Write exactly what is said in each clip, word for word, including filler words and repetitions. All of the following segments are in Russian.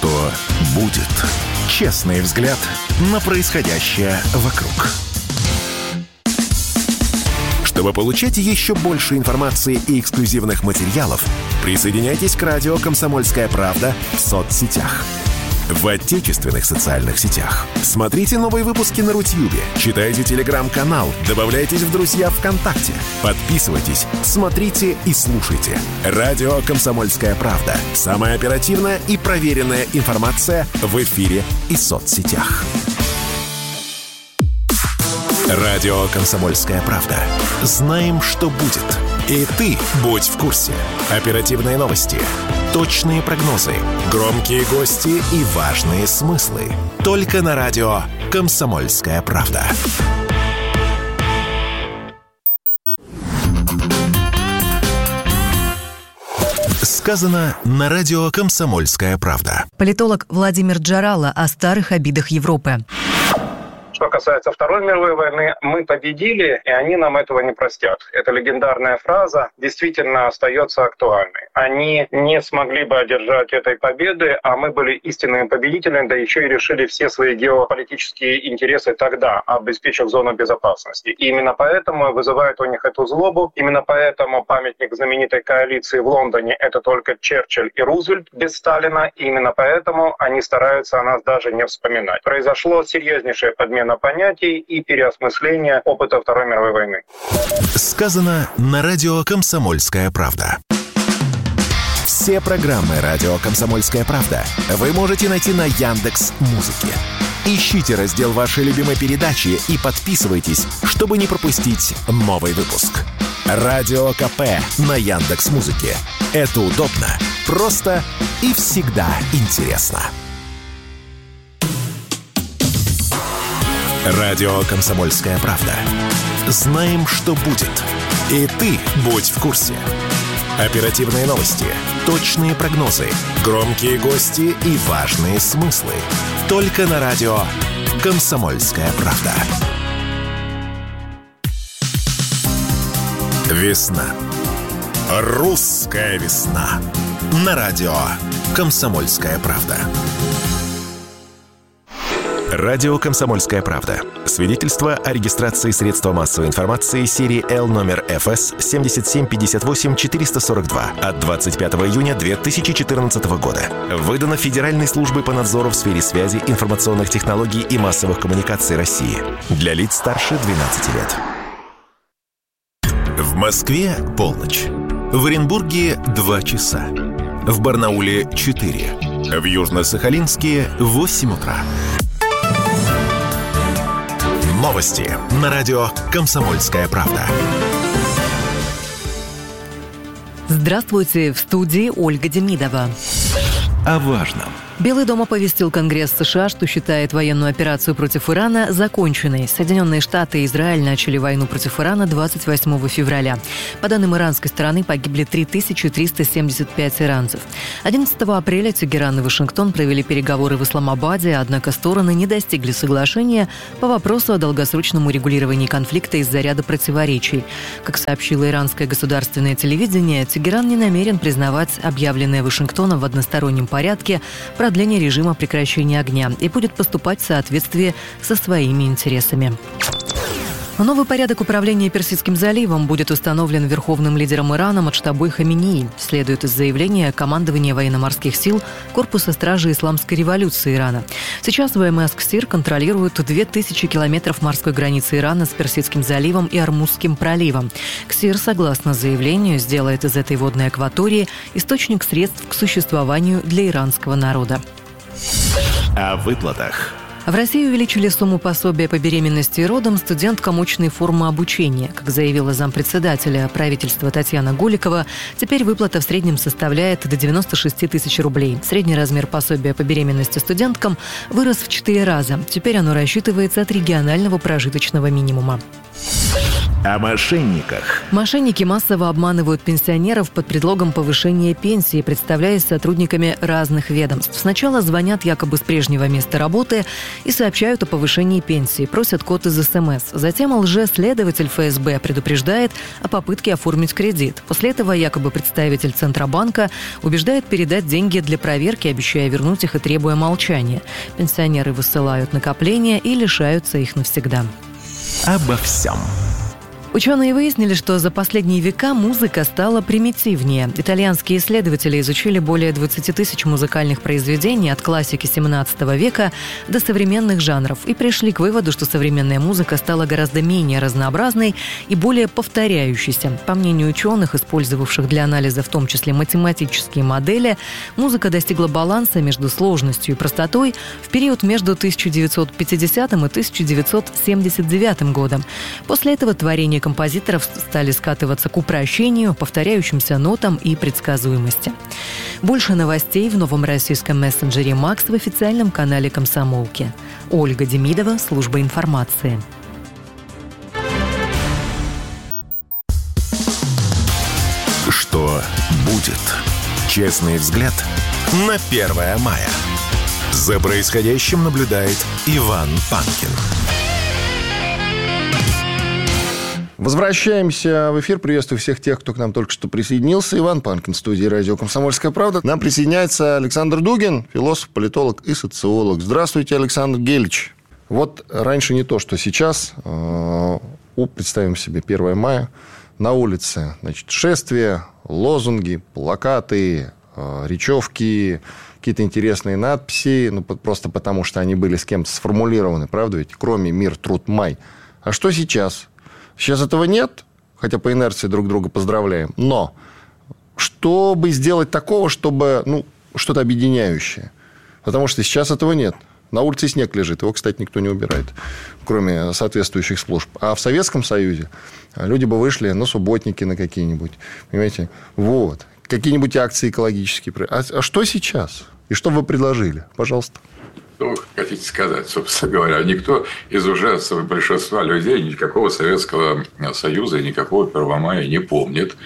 что будет. Честный взгляд на происходящее вокруг. Чтобы получать еще больше информации и эксклюзивных материалов, присоединяйтесь к радио «Комсомольская правда» в соцсетях. В отечественных социальных сетях. Смотрите новые выпуски на Рутьюбе, читайте телеграм-канал, добавляйтесь в друзья ВКонтакте, подписывайтесь, смотрите и слушайте. Радио «Комсомольская правда». Самая оперативная и проверенная информация в эфире и соцсетях. Радио «Комсомольская правда». Знаем, что будет. И ты будь в курсе. Оперативные новости, точные прогнозы, громкие гости и важные смыслы. Только на радио «Комсомольская правда». Сказано на радио «Комсомольская правда». Политолог Владимир Джарало о старых обидах Европы. Что касается Второй мировой войны, мы победили, и они нам этого не простят. Эта легендарная фраза действительно остается актуальной. Они не смогли бы одержать этой победы, а мы были истинными победителями, да еще и решили все свои геополитические интересы тогда, обеспечив зону безопасности. И именно поэтому вызывает у них эту злобу, именно поэтому памятник знаменитой коалиции в Лондоне — это только Черчилль и Рузвельт без Сталина, и именно поэтому они стараются о нас даже не вспоминать. Произошло серьезнейшее подмена понятий и переосмысление опыта Второй мировой войны. Сказано на радио «Комсомольская правда». Все программы радио «Комсомольская правда» вы можете найти на Яндекс.Музыке. Ищите раздел вашей любимой передачи и подписывайтесь, чтобы не пропустить новый выпуск. Радио КП на Яндекс.Музыке. Это удобно, просто и всегда интересно. Радио «Комсомольская правда». Знаем, что будет. И ты будь в курсе. Оперативные новости, точные прогнозы, громкие гости и важные смыслы. Только на радио «Комсомольская правда». Весна. Русская весна. На радио «Комсомольская правда». Радио «Комсомольская правда». Свидетельство о регистрации средства массовой информации серии Л номер эф эс семь семь пять восемь четыре сорок два от двадцать пятого июня две тысячи четырнадцатого года. Выдано Федеральной службой по надзору в сфере связи, информационных технологий и массовых коммуникаций России. Для лиц старше двенадцати лет. В Москве полночь. В Оренбурге два часа. В Барнауле четыре. В Южно-Сахалинске восемь утра. Новости на радио «Комсомольская правда». Здравствуйте, в студии Ольга Демидова. О важном. Белый дом оповестил Конгресс США, что считает военную операцию против Ирана законченной. Соединенные Штаты и Израиль начали войну против Ирана двадцать восьмого февраля. По данным иранской стороны, погибли три тысячи триста семьдесят пять иранцев. одиннадцатого апреля Тегеран и Вашингтон провели переговоры в Исламабаде, однако стороны не достигли соглашения по вопросу о долгосрочном урегулировании конфликта из-за ряда противоречий. Как сообщило иранское государственное телевидение, Тегеран не намерен признавать объявленное Вашингтоном в одностороннем порядке продление режима прекращения огня и будет поступать в соответствии со своими интересами. Новый порядок управления Персидским заливом будет установлен верховным лидером Ирана Муджтабой Хаминеи, следует из заявления командования военно-морских сил Корпуса стражи Исламской революции Ирана. Сейчас ВМС КСИР контролирует две тысячи километров морской границы Ирана с Персидским заливом и Ормузским проливом. КСИР, согласно заявлению, сделает из этой водной акватории источник средств к существованию для иранского народа. О выплатах. В России увеличили сумму пособия по беременности и родам студенткам очной формы обучения. Как заявила зампредседателя правительства Татьяна Голикова, теперь выплата в среднем составляет до девяносто шесть тысяч рублей. Средний размер пособия по беременности студенткам вырос в четыре раза. Теперь оно рассчитывается от регионального прожиточного минимума. О мошенниках. Мошенники массово обманывают пенсионеров под предлогом повышения пенсии, представляясь сотрудниками разных ведомств. Сначала звонят якобы с прежнего места работы и сообщают о повышении пенсии, просят код из СМС. Затем лжеследователь ФСБ предупреждает о попытке оформить кредит. После этого якобы представитель Центробанка убеждает передать деньги для проверки, обещая вернуть их и требуя молчания. Пенсионеры высылают накопления и лишаются их навсегда. Обо всем. Ученые выяснили, что за последние века музыка стала примитивнее. Итальянские исследователи изучили более двадцать тысяч музыкальных произведений от классики семнадцатого века до современных жанров и пришли к выводу, что современная музыка стала гораздо менее разнообразной и более повторяющейся. По мнению ученых, использовавших для анализа в том числе математические модели, музыка достигла баланса между сложностью и простотой в период между тысяча девятьсот пятидесятым и тысяча девятьсот семьдесят девятым годом. После этого творения композиторов стали скатываться к упрощению, повторяющимся нотам и предсказуемости. Больше новостей в новом российском мессенджере «Макс» в официальном канале «Комсомолки». Ольга Демидова, служба информации. Что будет? Честный взгляд на первое мая. За происходящим наблюдает Иван Панкин. Возвращаемся в эфир. Приветствую всех тех, кто к нам только что присоединился. Иван Панкин, в студии радио «Комсомольская правда». К нам присоединяется Александр Дугин, философ, политолог и социолог. Здравствуйте, Александр Гельевич. Вот раньше не то, что сейчас. Представим себе первое мая. На улице, значит, шествия, лозунги, плакаты, речевки, какие-то интересные надписи. Ну, просто потому, что они были с кем-то сформулированы. Правда ведь? Кроме «Мир, труд, май». А что сейчас? Сейчас этого нет, хотя по инерции друг друга поздравляем. Но чтобы сделать такого, чтобы, ну, что-то объединяющее. Потому что сейчас этого нет. На улице снег лежит, его, кстати, никто не убирает, кроме соответствующих служб. А в Советском Союзе люди бы вышли на субботники на какие-нибудь, понимаете, вот, какие-нибудь акции экологические. А, а что сейчас? И что вы предложили? Пожалуйста. Что вы хотите сказать, собственно говоря? Никто из уже большинства людей никакого Советского Союза и никакого первого мая не помнит.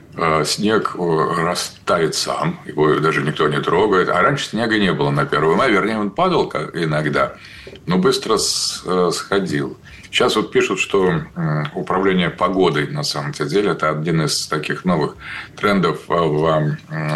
Снег растает сам, его даже никто не трогает. А раньше снега не было на первое мая. Вернее, он падал иногда, но быстро сходил. Сейчас вот пишут, что управление погодой, на самом деле, это один из таких новых трендов в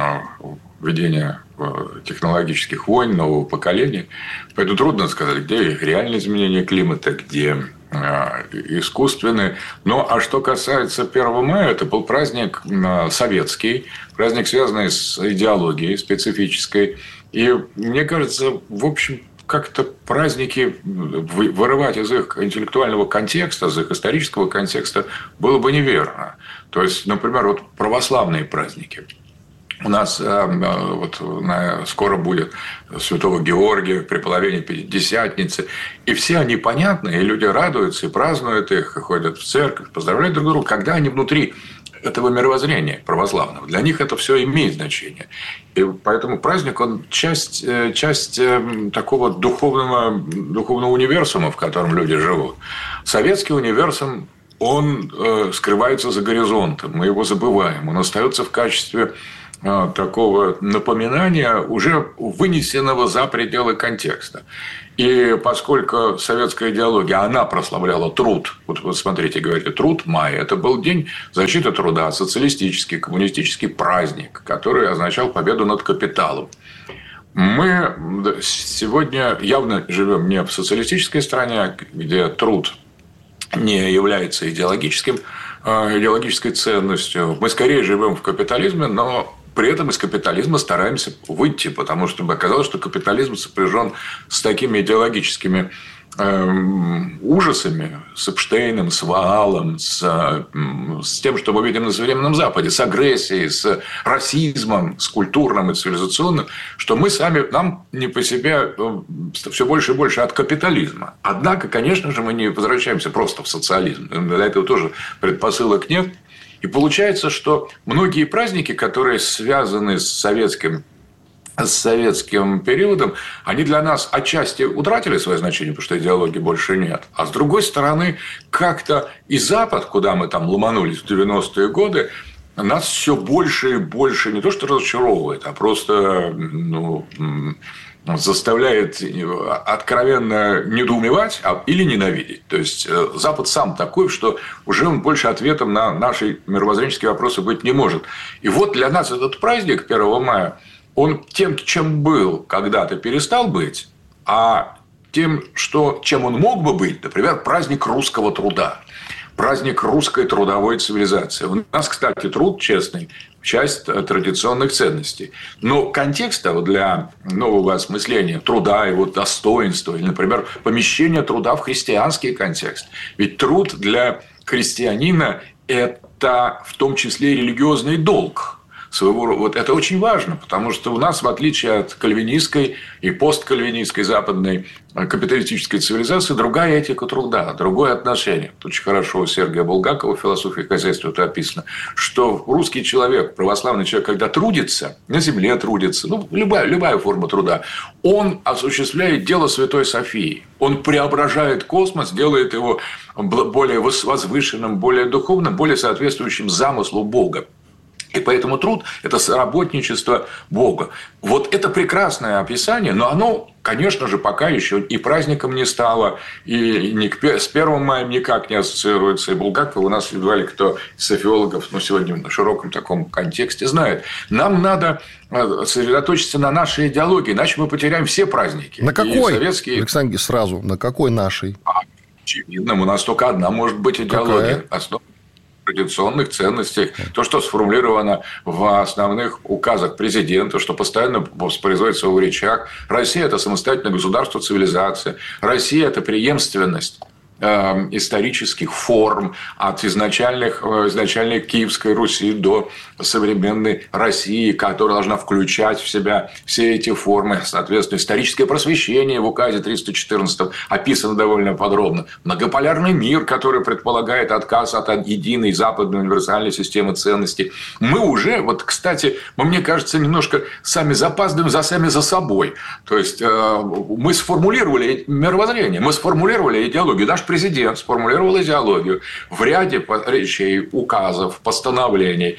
ведения технологических войн нового поколения. Поэтому трудно сказать, где реальные изменения климата, где искусственные. Ну, а что касается первого мая, это был праздник советский, праздник, связанный с идеологией специфической. И мне кажется, в общем, как-то праздники вырывать из их интеллектуального контекста, из их исторического контекста было бы неверно. То есть, например, вот православные праздники. У нас вот, скоро будет Святого Георгия при половине Пятидесятницы. И все они понятны, и люди радуются, и празднуют их, и ходят в церковь, поздравляют друг друга, когда они внутри этого мировоззрения православного. Для них это все имеет значение. И поэтому праздник, он часть, часть такого духовного, духовного универсума, в котором люди живут. Советский универсум, он скрывается за горизонтом, мы его забываем. Он остается в качестве такого напоминания, уже вынесенного за пределы контекста. И поскольку советская идеология, она прославляла труд. Вот, вот смотрите, говорите, труд май. Это был день защиты труда, социалистический, коммунистический праздник, который означал победу над капиталом. Мы сегодня явно живем не в социалистической стране, где труд не является идеологическим, идеологической ценностью. Мы скорее живем в капитализме, но при этом из капитализма стараемся выйти, потому что оказалось, что капитализм сопряжен с такими идеологическими э, ужасами, с Эпштейном, с Ваалом, с, с тем, что мы видим на современном Западе, с агрессией, с расизмом, с культурным и цивилизационным, что мы сами, нам не по себе все больше и больше от капитализма. Однако, конечно же, мы не возвращаемся просто в социализм. Для этого тоже предпосылок нет. И получается, что многие праздники, которые связаны с советским с советским периодом, они для нас отчасти утратили свое значение, потому что идеологии больше нет. А с другой стороны, как-то и Запад, куда мы там ломанулись в девяностые годы, нас все больше и больше не то что разочаровывает, а просто ну, заставляет откровенно недоумевать или ненавидеть. То есть Запад сам такой, что уже он больше ответом на наши мировоззренческие вопросы быть не может. И вот для нас этот праздник первого мая, он тем, чем был, когда-то перестал быть, а тем, что, чем он мог бы быть, например, праздник русского труда, праздник русской трудовой цивилизации. У нас, кстати, труд честный – часть традиционных ценностей. Но контекста для нового осмысления труда, его достоинства, или, например, помещение труда в христианский контекст. Ведь труд для христианина – это в том числе и религиозный долг. Своего рода. Вот это очень важно, потому что у нас, в отличие от кальвинистской и посткальвинистской западной капиталистической цивилизации, другая этика труда, другое отношение. Тут очень хорошо у Сергия Булгакова в «Философии хозяйства» это описано, что русский человек, православный человек, когда трудится, на земле трудится, ну, любая, любая форма труда, он осуществляет дело Святой Софии. Он преображает космос, делает его более возвышенным, более духовным, более соответствующим замыслу Бога. И поэтому труд – это соработничество Бога. Вот это прекрасное описание, но оно, конечно же, пока еще и праздником не стало, и не к, с первым маем никак не ассоциируется. И Булгаков у нас едва ли кто из софиологов, ну, сегодня в широком таком контексте знает. Нам надо сосредоточиться на нашей идеологии, иначе мы потеряем все праздники. На какой, советские... Александр, сразу, на какой нашей? А, очевидно, у нас только одна может быть идеология. Основа традиционных ценностей, то, что сформулировано в основных указах президента, что постоянно воспроизводится в речах. Россия – это самостоятельное государство, цивилизация. Россия – это преемственность исторических форм от изначальных, изначальной Киевской Руси до современной России, которая должна включать в себя все эти формы. Соответственно, историческое просвещение в указе триста четырнадцатом описано довольно подробно. Многополярный мир, который предполагает отказ от единой западной универсальной системы ценностей. Мы уже, вот, кстати, мне кажется, немножко сами запаздываем за сами за собой. То есть, мы сформулировали мировоззрение, мы сформулировали идеологию. Наш президент сформулировал идеологию в ряде речей, указов, постановлений.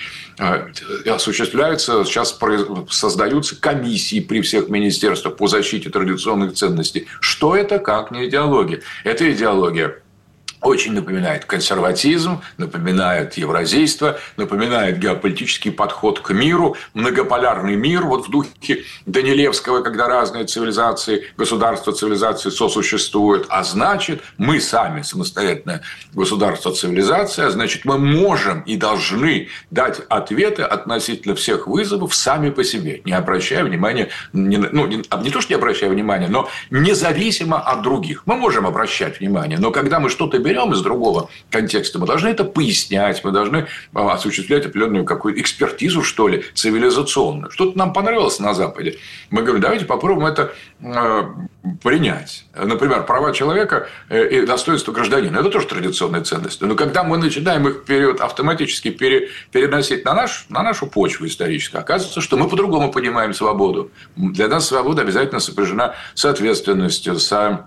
Осуществляются, сейчас создаются комиссии при всех министерствах по защите традиционных ценностей. Что это, как не идеология? Это идеология очень напоминает консерватизм, напоминает евразийство, напоминает геополитический подход к миру, многополярный мир, вот в духе Данилевского, когда разные цивилизации, государства цивилизации сосуществуют, а значит, мы сами самостоятельное государство цивилизации, а значит, мы можем и должны дать ответы относительно всех вызовов сами по себе, не обращая внимания, не, ну, не, не то, что не обращая внимания, но независимо от других. Мы можем обращать внимание, но когда мы что-то берем из другого контекста, мы должны это пояснять, мы должны осуществлять определенную какую-то экспертизу, что ли, цивилизационную. Что-то нам понравилось на Западе. Мы говорим, давайте попробуем это э, принять. Например, права человека и достоинство гражданина. Это тоже традиционные ценности. Но когда мы начинаем их период автоматически пере, переносить на, наш, на нашу почву историческую, оказывается, что мы по-другому понимаем свободу. Для нас свобода обязательно сопряжена с ответственностью, с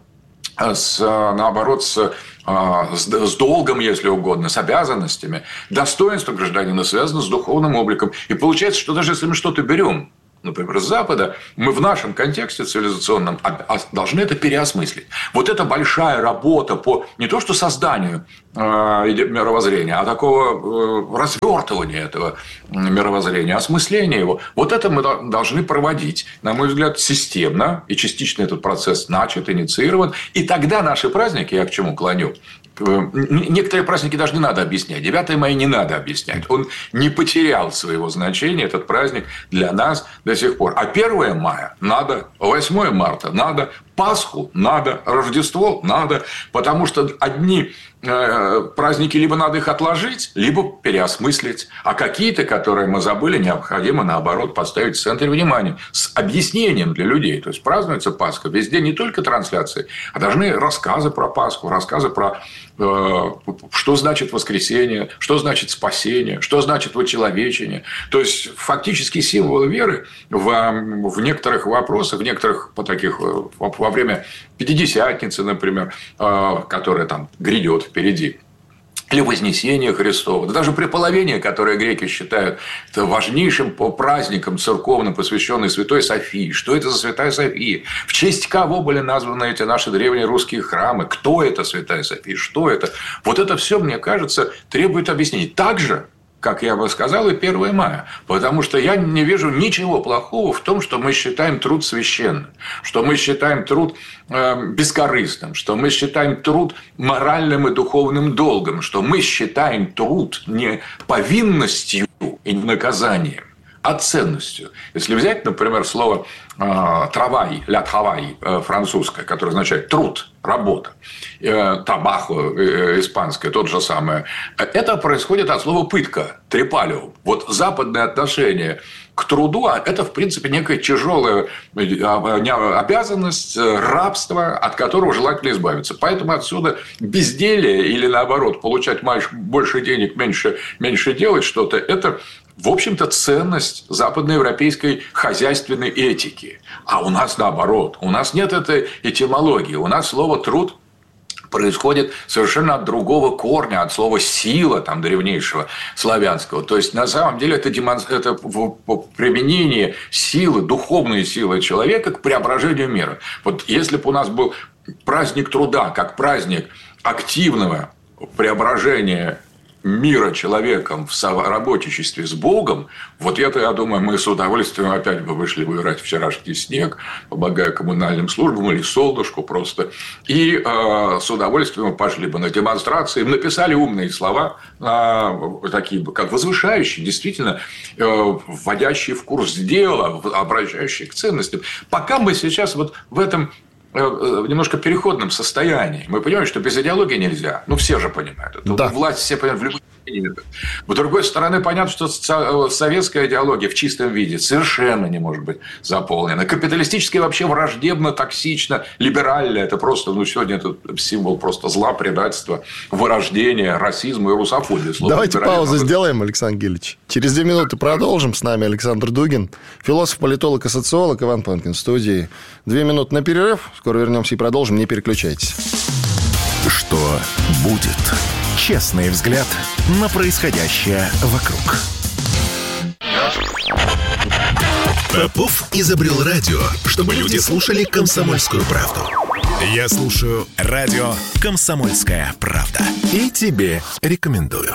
С, наоборот, с, с, с долгом, если угодно, с обязанностями. Достоинство гражданина связано с духовным обликом. И получается, что даже если мы что-то берем, например, с Запада, мы в нашем контексте цивилизационном должны это переосмыслить. Вот это большая работа по не то что созданию мировоззрения, а такого развертывания этого мировоззрения, осмысления его. Вот это мы должны проводить, на мой взгляд, системно. И частично этот процесс начат, инициирован. И тогда наши праздники, я к чему клоню, некоторые праздники даже не надо объяснять. девятое мая не надо объяснять. Он не потерял своего значения, этот праздник, для нас до сих пор. А первое мая надо, восьмое марта надо Пасху надо, Рождество надо, потому что одни э, праздники либо надо их отложить, либо переосмыслить, а какие-то, которые мы забыли, необходимо, наоборот, поставить в центре внимания с объяснением для людей. То есть празднуется Пасха, везде не только трансляции, а должны рассказы про Пасху, рассказы про э, что значит воскресение, что значит спасение, что значит вочеловечение. То есть фактически символы веры в, в некоторых вопросах, в некоторых по таких во время Пятидесятницы, например, которая там грядет впереди, или Вознесение Христово, да даже преполовение, которое греки считают важнейшим праздником церковным, посвященный Святой Софии. Что это за Святая София? В честь кого были названы эти наши древние русские храмы? Кто это Святая София? Что это? Вот это все, мне кажется, требует объяснений. Также, как я бы сказал, и первое мая. Потому что я не вижу ничего плохого в том, что мы считаем труд священным, что мы считаем труд э, бескорыстным, что мы считаем труд моральным и духовным долгом, что мы считаем труд не повинностью и наказанием, а ценностью. Если взять, например, слово э, «travail», «la travail» э, французское, которое означает «труд», «работа», э, «табахо» э, испанское, тот же самое, это происходит от слова «пытка», «трепалио». Вот западное отношение к труду – это, в принципе, некая тяжелая обязанность, рабство, от которого желательно избавиться. Поэтому отсюда безделие или, наоборот, получать больше денег, меньше, меньше делать что-то – это, в общем-то, ценность западноевропейской хозяйственной этики. А у нас наоборот. У нас нет этой этимологии. У нас слово «труд» происходит совершенно от другого корня, от слова «сила», там, древнейшего славянского. То есть, на самом деле, это, демонстр... это применение силы, духовной силы человека к преображению мира. Вот если бы у нас был праздник труда, как праздник активного преображения мира человеком в соработничестве с Богом, вот это, я думаю, мы с удовольствием опять бы вышли выбирать вчерашний снег, помогая коммунальным службам или солнышку просто, и э, с удовольствием пошли бы на демонстрации, написали умные слова, э, такие бы, как возвышающие, действительно, э, вводящие в курс дела, обращающие к ценностям. Пока мы сейчас вот в этом в немножко переходном состоянии. Мы понимаем, что без идеологии нельзя. Ну, все же понимают. Это да. Власть все понимают в любой степени. С другой стороны, понятно, что советская идеология в чистом виде совершенно не может быть заполнена. Капиталистическая вообще враждебно, токсично, либеральная. Это просто, ну, сегодня это символ просто зла, предательства, вырождения, расизма и русофобии. Давайте паузу сделаем, Александр Гельевич. Через две минуты продолжим. С нами Александр Дугин, философ, политолог и социолог, Иван Панкин в студии. Две минуты на перерыв. Скоро вернемся и продолжим. Не переключайтесь. Что будет? Честный взгляд на происходящее вокруг. Попов изобрел радио, чтобы люди слушали «Комсомольскую правду». Я слушаю радио «Комсомольская правда». И тебе рекомендую.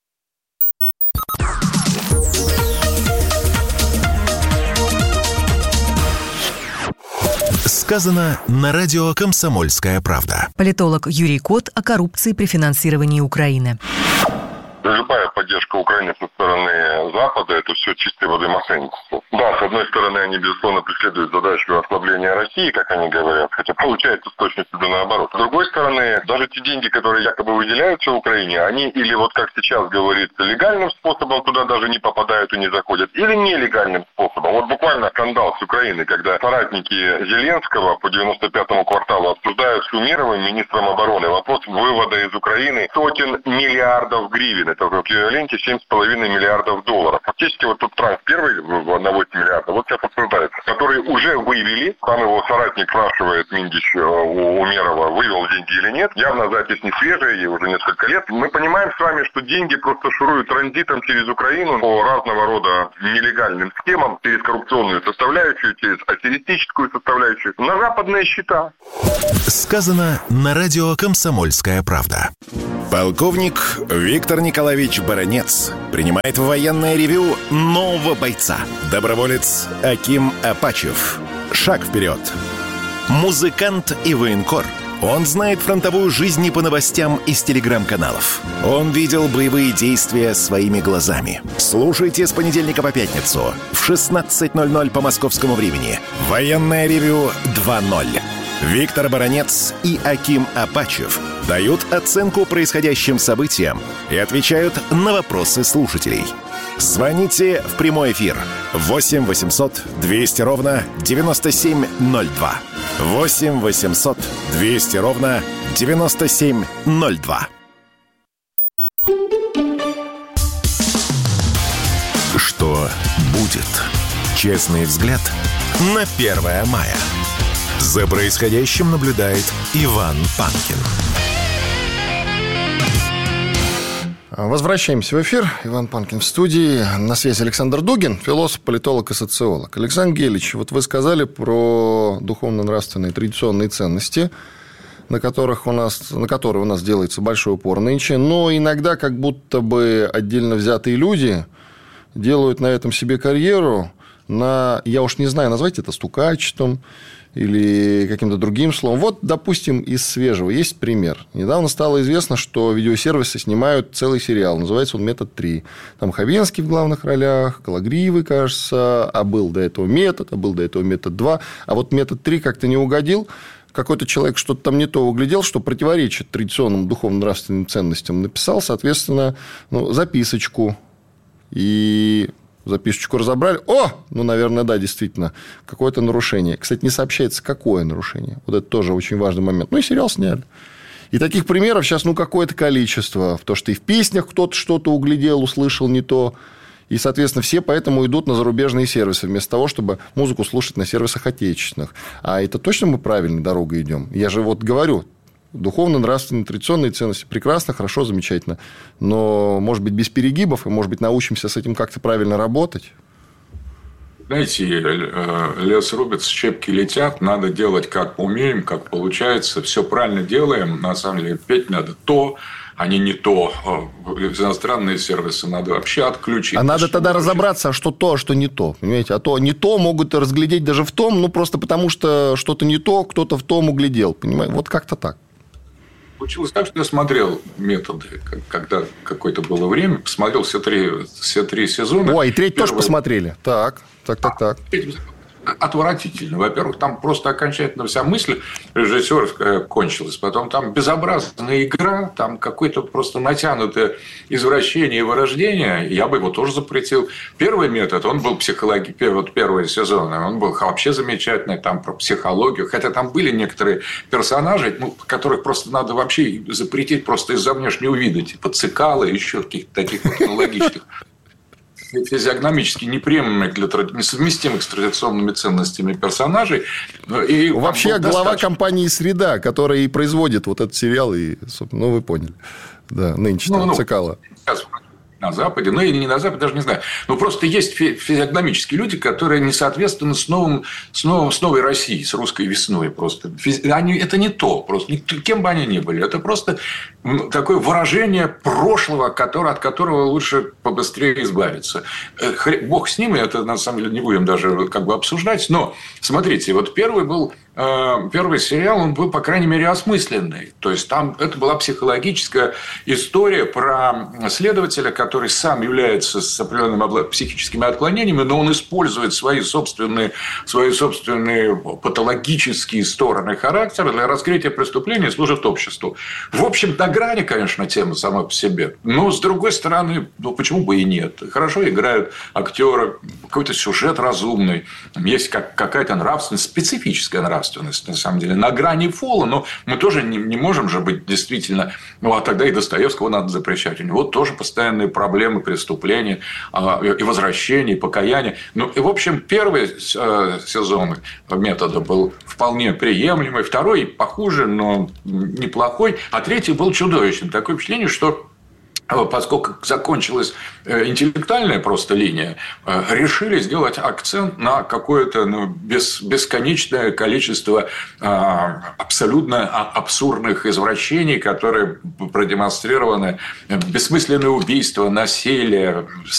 Сказано на радио «Комсомольская правда». Политолог Юрий Кот о коррупции при финансировании Украины. Любая поддержка Украины со стороны Запада – это все чистой воды мошенничество. Да, с одной стороны, они, безусловно, преследуют задачу ослабления России, как они говорят, хотя получается с точностью до наоборот. С другой стороны, даже те деньги, которые якобы выделяются Украине, они или, вот как сейчас говорится, легальным способом туда даже не попадают и не заходят, или нелегальным способом. Вот буквально скандал с Украиной, когда соратники Зеленского по девяносто пятому кварталу обсуждают с Умеровым, министром обороны, вопрос вывода из Украины сотен миллиардов гривен. Это в эквиваленте семь с половиной миллиардов долларов. Фактически вот тут транс первый в одна миллиарда, вот сейчас обсуждается, который уже вывели, там его соратник спрашивает, Миндич у Умерова, вывел деньги или нет. Явно запись не свежая, ей уже несколько лет. Мы понимаем с вами, что деньги просто шуруют транзитом через Украину по разного рода нелегальным схемам, через коррупционную составляющую, через аферистическую составляющую, на западные счета. Сказано на радио «Комсомольская правда». Полковник Виктор Николаевич Баранец принимает в военное ревю нового бойца. Доброволец Аким Апачев. Шаг вперед. Музыкант и военкор. Он знает фронтовую жизнь не по новостям из телеграм-каналов. Он видел боевые действия своими глазами. Слушайте с понедельника по пятницу в шестнадцать ноль ноль по московскому времени. Военное ревю два ноль. Виктор Баранец и Аким Апачев дают оценку происходящим событиям и отвечают на вопросы слушателей. Звоните в прямой эфир восемь восемьсот двести ровно девяносто семь ноль два. восемь восемьсот двести ровно девяносто семь ноль два. Что будет? Честный взгляд на первое мая. За происходящим наблюдает Иван Панкин. Возвращаемся в эфир. Иван Панкин в студии. На связи Александр Дугин, философ, политолог и социолог. Александр Гелич, вот вы сказали про духовно-нравственные традиционные ценности, на которых у нас, на которые у нас делается большой упор нынче, но иногда как будто бы отдельно взятые люди делают на этом себе карьеру, на, я уж не знаю, назвать это стукачеством или каким-то другим словом. Вот, допустим, из свежего есть пример. Недавно стало известно, что видеосервисы снимают целый сериал. Называется он «Метод три». Там Хабенский в главных ролях, Калагриевый, кажется, а был до этого «Метод», а был до этого «Метод два». А вот «Метод три» как-то не угодил. Какой-то человек что-то там не то углядел, что противоречит традиционным духовно-нравственным ценностям. Написал, соответственно, ну, записочку. И... записочку разобрали. О! Ну, наверное, да, действительно. Какое-то нарушение. Кстати, не сообщается, какое нарушение. Вот это тоже очень важный момент. Ну, и сериал сняли. И таких примеров сейчас, ну, какое-то количество. То, что и в песнях кто-то что-то углядел, услышал не то. И, соответственно, все поэтому идут на зарубежные сервисы, вместо того, чтобы музыку слушать на сервисах отечественных. А это точно мы правильной дорогой идем? Я же вот говорю... Духовно-нравственные, традиционные ценности. Прекрасно, хорошо, замечательно. Но, может быть, без перегибов, и, может быть, научимся с этим как-то правильно работать? Знаете, лес рубится, щепки летят. Надо делать, как умеем, как получается. Все правильно делаем. На самом деле, петь надо то, а не не то. Иностранные сервисы надо вообще отключить. А надо тогда разобраться, что то, а что не то. Понимаете? А то не то могут разглядеть даже в том, ну, просто потому, что что-то не то, кто-то в том углядел. Понимаете? Вот как-то так. Получилось так, что я смотрел «Методы», когда какое-то было время, посмотрел все три, все три сезона. Ой, и треть Первый... тоже посмотрели. Так, так, так, так. Отвратительно. Во-первых, там просто окончательно вся мысль режиссерская кончилась. Потом там безобразная игра, там какое-то просто натянутое извращение и вырождение. Я бы его тоже запретил. Первый метод, он был психологический, вот первый сезон, он был вообще замечательный, там про психологию. Хотя там были некоторые персонажи, ну, которых просто надо вообще запретить просто из-за внешнего вида. Типа Цикала и еще каких-то таких вот аналогичных. Физиогномически неприемлемых, для, несовместимых с традиционными ценностями персонажей. И вообще глава достаточно... компании «Среда», которая и производит вот этот сериал, и, ну, вы поняли. Да, нынче ну, ну, Цикало. Сейчас на Западе, ну, или не на Западе, даже не знаю. Но просто есть физиогномические люди, которые не соответствуют с, новым, с, новым, с новой Россией, с русской весной. Просто. Они, это не то. Просто. Кем бы они ни были. Это просто такое выражение прошлого, которое, от которого лучше побыстрее избавиться. Бог с ним, это на самом деле не будем даже как бы обсуждать. Но смотрите, вот первый был... Первый сериал, он был, по крайней мере, осмысленный. То есть, там это была психологическая история про следователя, который сам является с определенными психическими отклонениями, но он использует свои собственные, свои собственные патологические стороны характера для раскрытия преступления и служит обществу. В общем, на грани, конечно, тема сама по себе. Но, с другой стороны, ну, почему бы и нет? Хорошо играют актеры, какой-то сюжет разумный, есть как, какая-то нравственность, специфическая нравственность. На самом деле, на грани фола, но мы тоже не, не можем же быть действительно... Ну, а тогда и Достоевского надо запрещать. У него тоже постоянные проблемы, преступления, и возвращения, и покаяния. Ну, и, в общем, первый сезон «Метода» был вполне приемлемый, второй похуже, но неплохой, а третий был чудовищным. Такое впечатление, что... Поскольку закончилась интеллектуальная просто линия, решили сделать акцент на какое-то ну, бес, бесконечное количество а, абсолютно абсурдных извращений, которые продемонстрированы. Бессмысленное убийство, насилие,